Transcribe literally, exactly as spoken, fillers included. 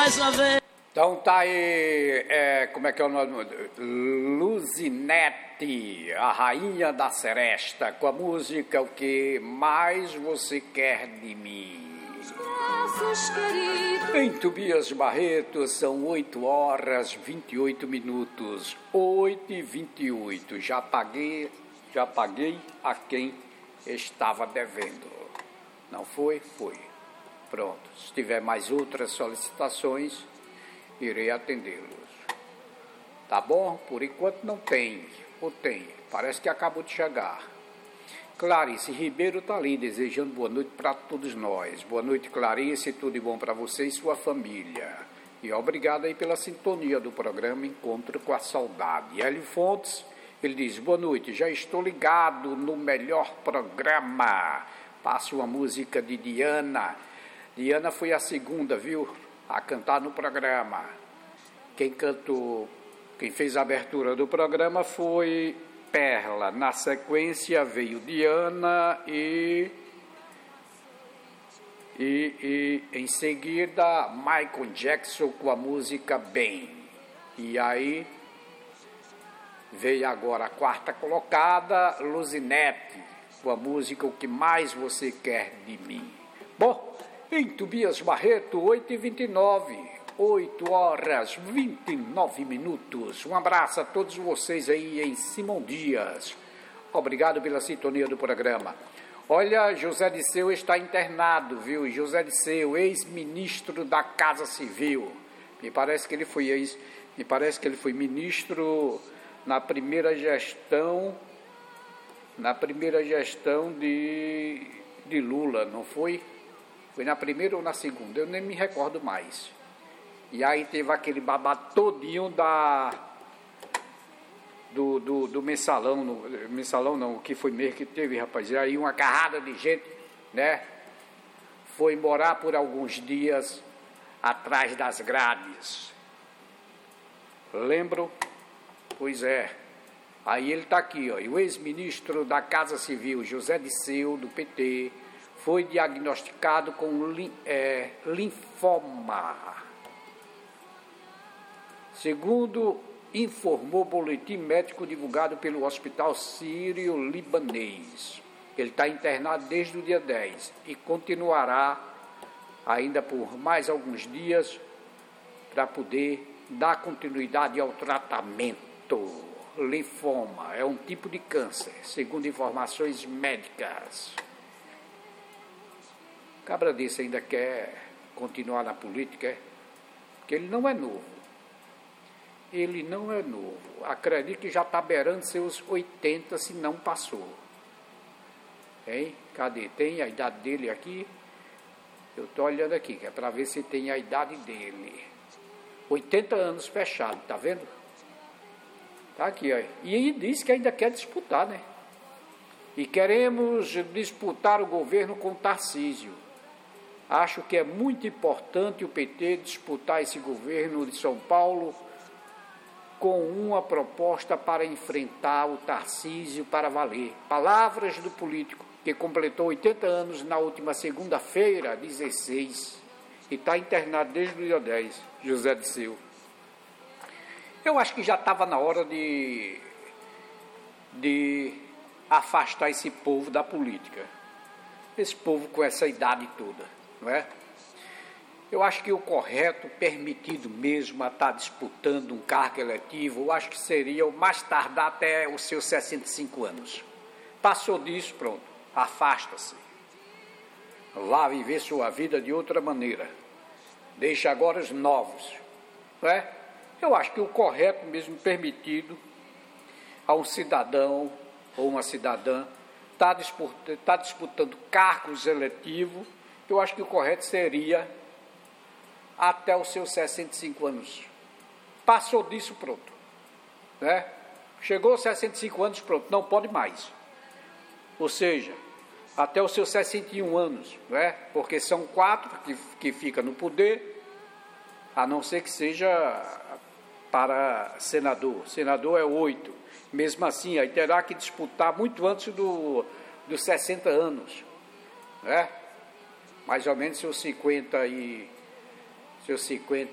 mais uma vez. Então tá aí, é, como é que é o nome? Luzinete, a rainha da seresta, com a música O Que Mais Você Quer de Mim. Em Tobias Barreto são oito horas e vinte e oito minutos, oito e vinte e oito. Já paguei, já paguei a quem estava devendo. Não foi? Foi. Pronto. Se tiver mais outras solicitações, irei atendê-los. Tá bom? Por enquanto não tem. Ou tem? Parece que acabou de chegar. Clarice Ribeiro está ali, desejando boa noite para todos nós. Boa noite, Clarice, tudo de bom para você e sua família. E obrigado aí pela sintonia do programa Encontro com a Saudade. Hélio Fontes, ele diz, boa noite, já estou ligado no melhor programa. Passe uma música de Diana. Diana foi a segunda, viu, a cantar no programa. Quem cantou, quem fez a abertura do programa foi Perla. Na sequência veio Diana e, e, e em seguida Michael Jackson com a música Bem. E aí veio agora a quarta colocada, Luzinete, com a música O Que Mais Você Quer de Mim. Bom, em Tobias Barreto, oito e vinte e nove, oito horas e vinte e nove minutos. Um abraço a todos vocês aí em Simão Dias. Obrigado pela sintonia do programa. Olha, José Disseu está internado, viu? José Disseu, ex-ministro da Casa Civil. Me parece que ele foi ex, me parece que ele foi ministro na primeira gestão, na primeira gestão de, de Lula, não foi? Foi na primeira ou na segunda, eu nem me recordo mais. E aí teve aquele babado todinho da, do, do, do mensalão, no, mensalão não, o que foi mesmo que teve, rapaz. E aí uma carrada de gente, né, foi morar por alguns dias atrás das grades. Lembro? Pois é. Aí ele está aqui, ó, e o ex-ministro da Casa Civil, José Disseu, do P T, foi diagnosticado com é, linfoma. Segundo informou o boletim médico divulgado pelo Hospital Sírio-Libanês. Ele está internado desde o dia dez e continuará ainda por mais alguns dias para poder dar continuidade ao tratamento. Linfoma é um tipo de câncer, segundo informações médicas. Cabra desse ainda quer continuar na política, é? Porque ele não é novo. Ele não é novo. Acredito que já está beirando seus oitenta, se não passou. Hein? Cadê? Tem a idade dele aqui? Eu estou olhando aqui, que é para ver se tem a idade dele. oitenta anos fechado, tá vendo? Tá aqui, ó. E ele diz que ainda quer disputar, né? E queremos disputar o governo com Tarcísio. Acho que é muito importante o P T disputar esse governo de São Paulo com uma proposta para enfrentar o Tarcísio para valer. Palavras do político, que completou oitenta anos na última segunda-feira, dezesseis, e está internado desde o dia dez, José Disseu. Eu acho que já estava na hora de, de afastar esse povo da política. Esse povo com essa idade toda. Não é? Eu acho que o correto, permitido mesmo a estar disputando um cargo eletivo, eu acho que seria o mais tardar até os seus sessenta e cinco anos. Passou disso, pronto, afasta-se. Vá viver sua vida de outra maneira. Deixe agora os novos. Não é? Eu acho que o correto mesmo, permitido a um cidadão ou uma cidadã estar disputando, tá disputando cargos eletivos. Eu acho que o correto seria até os seus sessenta e cinco anos. Passou disso, pronto. Né? Chegou aos sessenta e cinco anos, pronto, não pode mais. Ou seja, até os seus sessenta e um anos, né? Porque são quatro que, que ficam no poder, a não ser que seja para senador. Senador é oito. Mesmo assim, aí terá que disputar muito antes do, dos sessenta anos. Né? Mais ou menos seus cinquenta e seus cinquenta